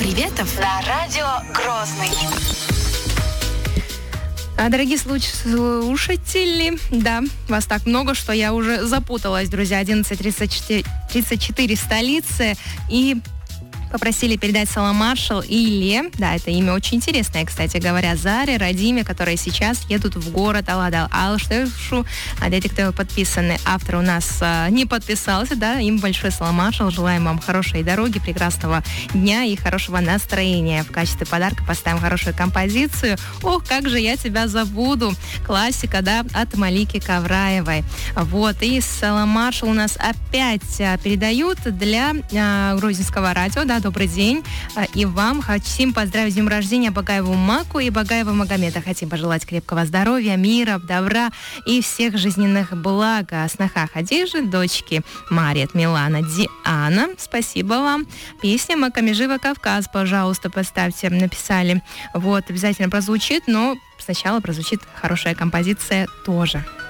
приветов на радио Грозный. Дорогие слушатели, да, вас так много, что я уже запуталась, друзья. 11:34 столицы. И попросили передать салам маршал Илье. Да, это имя очень интересное, кстати говоря. Заре, Радиме, которые сейчас едут в город Аладал. Алштешу, те, кто подписаны. Автор у нас не подписался, да, им большой салам маршал. Желаем вам хорошей дороги, прекрасного дня и хорошего настроения. В качестве подарка поставим хорошую композицию. Ох, как же я тебя забуду. Классика, да, от Малики Кавраевой. Вот, и салам маршал у нас опять передают для грузинского радио, да. Добрый день. И вам хотим поздравить с днем рождения Багаеву Маку и Багаева Магомеда. Хотим пожелать крепкого здоровья, мира, добра и всех жизненных благ. Сноха Хадижи, дочки Мария, Милана, Диана. Спасибо вам. Песня «Макамежива Кавказ», пожалуйста, поставьте. Написали. Вот, обязательно прозвучит, но сначала прозвучит хорошая композиция тоже.